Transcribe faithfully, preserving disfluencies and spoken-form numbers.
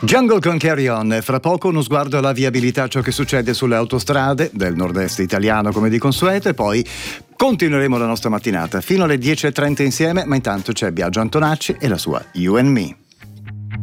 Jungle con Carry On, fra poco uno sguardo alla viabilità, ciò che succede sulle autostrade del nord-est italiano come di consueto, e poi continueremo la nostra mattinata fino alle dieci e trenta insieme, ma intanto c'è Biagio Antonacci e la sua You and Me.